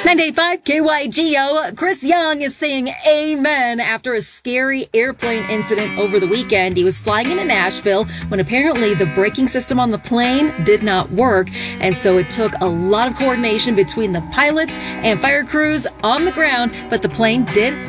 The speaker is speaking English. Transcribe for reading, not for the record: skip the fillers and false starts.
98.5 KYGO. Chris Young is saying amen after a scary airplane incident over the weekend. He was flying into Nashville when apparently the braking system on the plane did not work. And so it took a lot of coordination between the pilots and fire crews on the ground, but the plane did